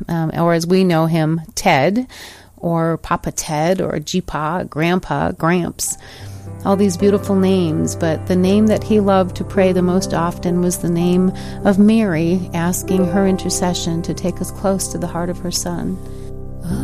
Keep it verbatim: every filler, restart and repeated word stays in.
um, or as we know him, Ted, or Papa Ted, or G-Pa, Grandpa, Gramps. All these beautiful names, but the name that he loved to pray the most often was the name of Mary, asking her intercession to take us close to the heart of her Son.